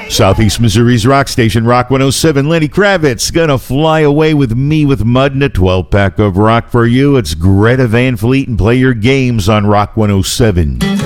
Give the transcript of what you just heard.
Southeast Missouri's rock station, Rock 107. Lenny Kravitz gonna fly away with me with Mud and a 12-pack of rock for you. It's Greta Van Fleet and Play Your Games on Rock 107.